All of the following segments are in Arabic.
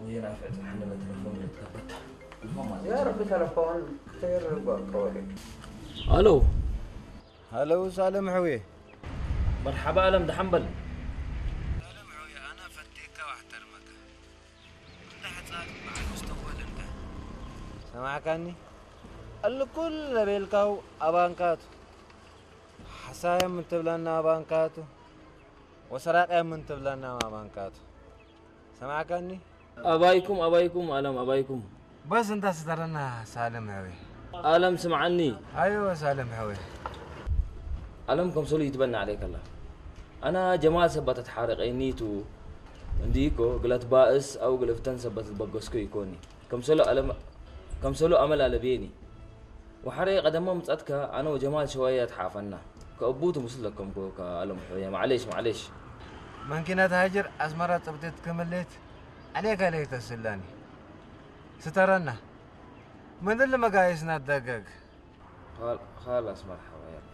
وين عفت احنا التليفون اللي تكبت يا رب تلفون كثير قوي. الو هلو سالم حوي. مرحبا ألم ده حنبل. سالم حوي انا فتيك واحترمك. كل حصل مع المستقبل انت. سمعكني؟ قال كل بيلكاو ابانكاتو. حسايم من تبلنا ابانكاتو. وسراقيا من تبلنا ابانكاتو. سمعكني؟ أبايكم ألم أبايكم. بس انت سترنا سالم حوي. ألم سمعني. ايوه سالم حوي. ألم كم سولي يتبنى عليك الله. أنا جمال سبت حارق عينيتو عنديكو قلت بائس أو قلفتن سبت البقسكو يكوني. كم سولو أمل على بيني. وحريق قدم متأتك أنا وجمال شوية تحافنا. كأبوتو مسلكم كألم حوية معليش. ممكن تهاجر أسمرة تبتت كمليت عليك تسلاني سترنا من اللي ما قايسنا الدقق خلاص مرحبا يلا.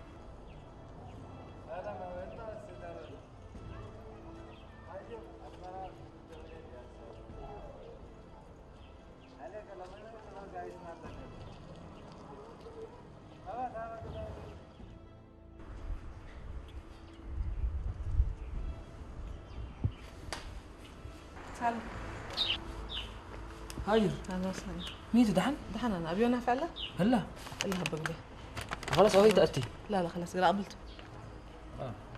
سلام. هاجر اهلا وسهلا. ميتو دحن؟ دحين انا ابي انا فعلا؟ هلا اللي هبق به. خلاص هاي تأتي. لا خلاص قبلته.